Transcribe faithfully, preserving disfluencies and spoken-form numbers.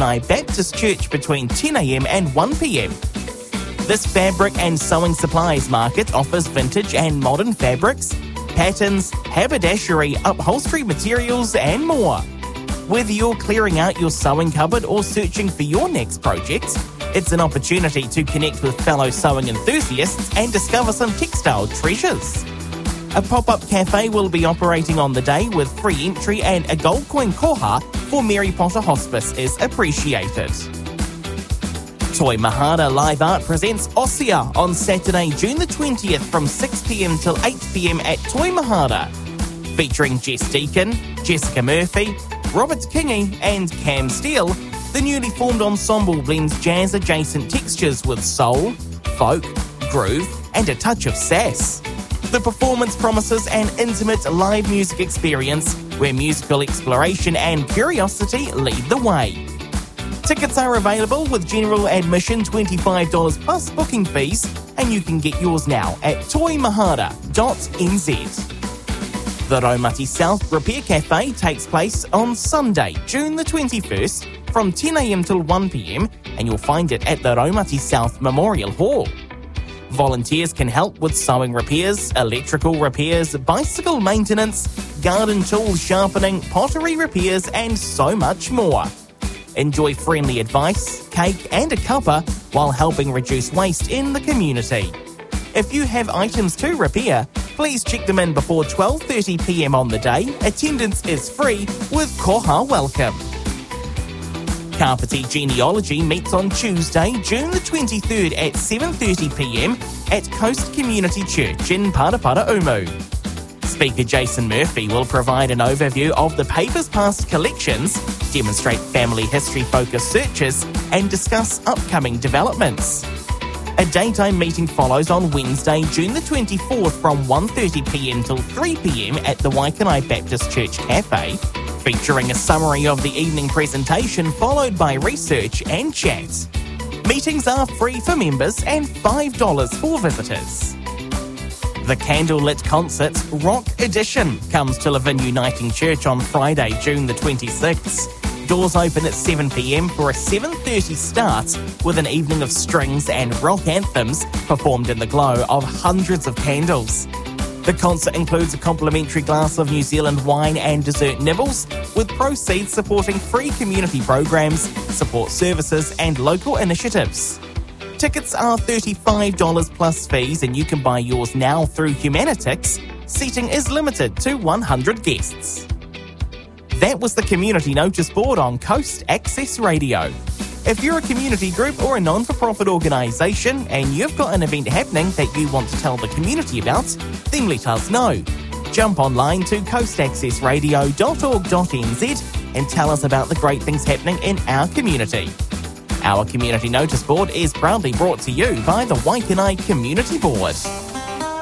Waikanai Baptist Church between ten a.m. and one p.m. This fabric and sewing supplies market offers vintage and modern fabrics, patterns, haberdashery, upholstery materials, and more. Whether you're clearing out your sewing cupboard or searching for your next project, it's an opportunity to connect with fellow sewing enthusiasts and discover some textile treasures. A pop-up cafe will be operating on the day with free entry, and a gold coin koha for Mary Potter Hospice is appreciated. Toi Mahara Live Art presents Osia on Saturday, June the twentieth from six p.m. till eight p.m. at Toi Mahara, featuring Jess Deacon, Jessica Murphy, Robert Kingy and Cam Steele. The newly formed ensemble blends jazz-adjacent textures with soul, folk, groove and a touch of sass. The performance promises an intimate live music experience where musical exploration and curiosity lead the way. Tickets are available with general admission twenty-five dollars plus booking fees, and you can get yours now at toi mahara dot n z. The Raumati South Repair Cafe takes place on Sunday, June the twenty-first from ten a.m. till one p.m. and you'll find it at the Raumati South Memorial Hall. Volunteers can help with sewing repairs, electrical repairs, bicycle maintenance, garden tool sharpening, pottery repairs and so much more. Enjoy friendly advice, cake and a cuppa while helping reduce waste in the community. If you have items to repair, please check them in before twelve thirty p.m. on the day. Attendance is free with koha welcome. Kapiti Genealogy meets on Tuesday, June the twenty-third at seven thirty p.m. at Coast Community Church in Parapara Umu. Speaker Jason Murphy will provide an overview of the Papers Past collections, demonstrate family history-focused searches, and discuss upcoming developments. A daytime meeting follows on Wednesday, June the twenty-fourth from one thirty p.m. till three p.m. at the Waikanai Baptist Church Cafe, featuring a summary of the evening presentation followed by research and chat. Meetings are free for members and five dollars for visitors. The Candlelit Concerts Rock Edition comes to Levin Uniting Church on Friday, June the twenty-sixth. Doors open at seven p.m. for a seven thirty start with an evening of strings and rock anthems performed in the glow of hundreds of candles. The concert includes a complimentary glass of New Zealand wine and dessert nibbles, with proceeds supporting free community programs, support services and local initiatives. Tickets are thirty-five dollars plus fees and you can buy yours now through Humanitix. Seating is limited to one hundred guests. That was the community notice board on Coast Access Radio. If you're a community group or a non-for-profit organisation and you've got an event happening that you want to tell the community about, then let us know. Jump online to coast access radio dot org dot n z and tell us about the great things happening in our community. Our community notice board is proudly brought to you by the Waikanai Community Board.